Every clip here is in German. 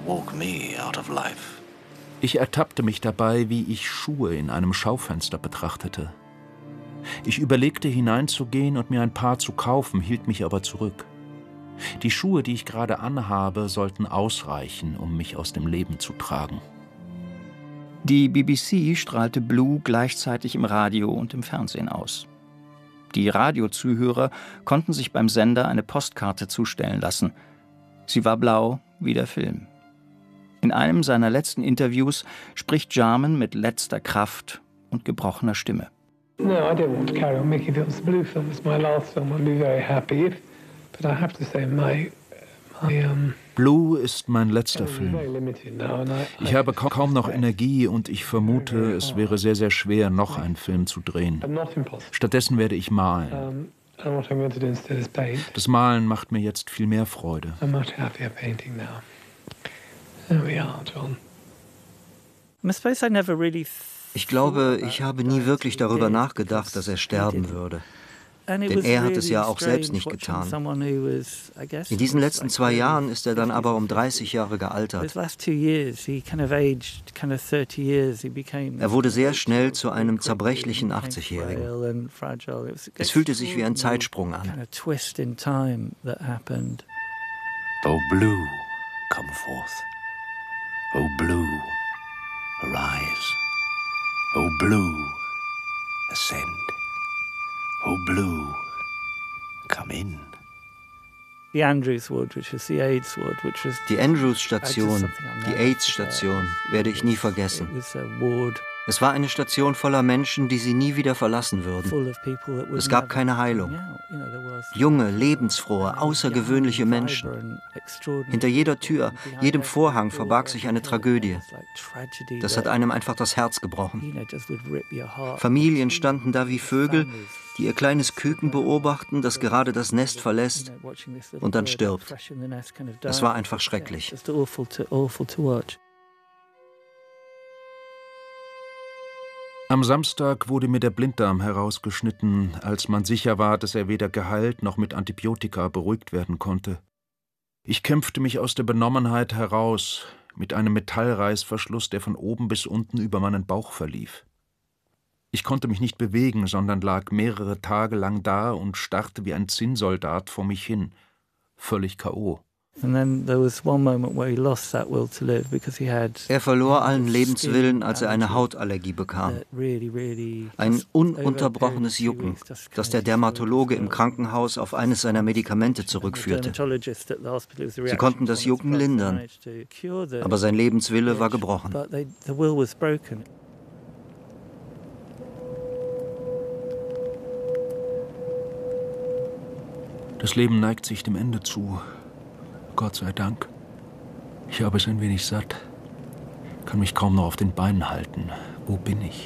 walk me out of life. Ich ertappte mich dabei, wie ich Schuhe in einem Schaufenster betrachtete. Ich überlegte, hineinzugehen und mir ein Paar zu kaufen, hielt mich aber zurück. Die Schuhe, die ich gerade anhabe, sollten ausreichen, um mich aus dem Leben zu tragen. Die BBC strahlte Blue gleichzeitig im Radio und im Fernsehen aus. Die Radiozuhörer konnten sich beim Sender eine Postkarte zustellen lassen. Sie war blau wie der Film. In einem seiner letzten Interviews spricht Jarman mit letzter Kraft und gebrochener Stimme. No, I don't want to carry on making films. The Blue film was my last film. I'd be very happy. But I have to say, Blue ist mein letzter Film. Ich habe kaum noch Energie und ich vermute, es wäre sehr, sehr schwer, noch einen Film zu drehen. Stattdessen werde ich malen. Das Malen macht mir jetzt viel mehr Freude. Ich glaube, ich habe nie wirklich darüber nachgedacht, dass er sterben würde. Denn er hat es ja auch selbst nicht getan. In diesen letzten 2 Jahren ist er dann aber um 30 Jahre gealtert. Er wurde sehr schnell zu einem zerbrechlichen 80-Jährigen. Es fühlte sich wie ein Zeitsprung an. O Blue, come forth. O Blue, arise. O Blue, ascend. O Blue, come in. Die Andrews-Station, die AIDS-Station, werde ich nie vergessen. Es war eine Station voller Menschen, die sie nie wieder verlassen würden. Es gab keine Heilung. Junge, lebensfrohe, außergewöhnliche Menschen. Hinter jeder Tür, jedem Vorhang verbarg sich eine Tragödie. Das hat einem einfach das Herz gebrochen. Familien standen da wie Vögel, die ihr kleines Küken beobachten, das gerade das Nest verlässt und dann stirbt. Das war einfach schrecklich. Am Samstag wurde mir der Blinddarm herausgeschnitten, als man sicher war, dass er weder geheilt noch mit Antibiotika beruhigt werden konnte. Ich kämpfte mich aus der Benommenheit heraus, mit einem Metallreißverschluss, der von oben bis unten über meinen Bauch verlief. Ich konnte mich nicht bewegen, sondern lag mehrere Tage lang da und starrte wie ein Zinnsoldat vor mich hin, völlig K.O. Er verlor allen Lebenswillen, als er eine Hautallergie bekam. Ein ununterbrochenes Jucken, das der Dermatologe im Krankenhaus auf eines seiner Medikamente zurückführte. Sie konnten das Jucken lindern, aber sein Lebenswille war gebrochen. Das Leben neigt sich dem Ende zu. Gott sei Dank. Ich habe es ein wenig satt. Kann mich kaum noch auf den Beinen halten. Wo bin ich?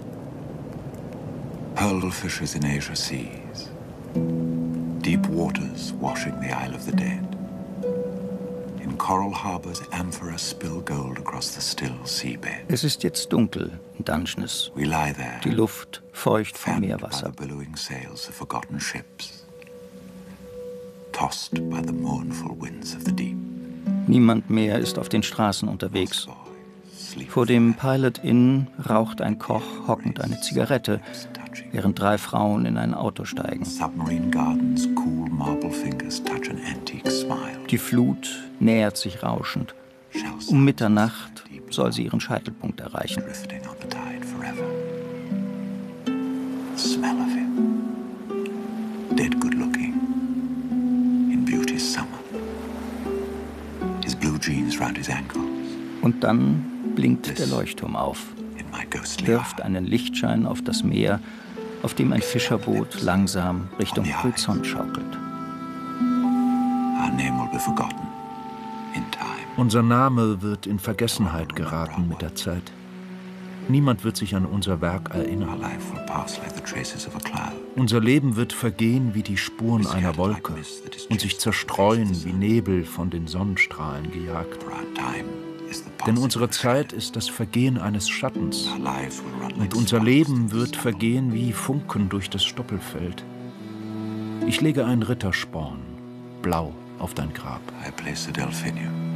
Pearl fishes in Asia seas. Deep waters washing the Isle of the Dead. In coral harbors, amphora spill gold across the still seabed. Es ist jetzt dunkel in Dungeness. We lie there, die Luft feucht vom fanned Meerwasser. by the billowing sails of forgotten ships. Tossed by the mournful winds of the deep. Niemand mehr ist auf den Straßen unterwegs. Vor dem Pilot Inn raucht ein Koch hockend eine Zigarette, während 3 Frauen in ein Auto steigen. Die Flut nähert sich rauschend. Um Mitternacht soll sie ihren Scheitelpunkt erreichen. Smell of him. Dead good looking. In beauty's summer. His blue jeans round his ankles. Und dann blinkt der Leuchtturm auf, wirft einen Lichtschein auf das Meer, auf dem ein Fischerboot langsam Richtung Horizont schaukelt. Unser Name wird in Vergessenheit geraten mit der Zeit. Niemand wird sich an unser Werk erinnern. Unser Leben wird vergehen wie die Spuren einer Wolke und sich zerstreuen wie Nebel von den Sonnenstrahlen gejagt. Denn unsere Zeit ist das Vergehen eines Schattens und unser Leben wird vergehen wie Funken durch das Stoppelfeld. Ich lege einen Rittersporn, blau, auf dein Grab. I place a delphinium.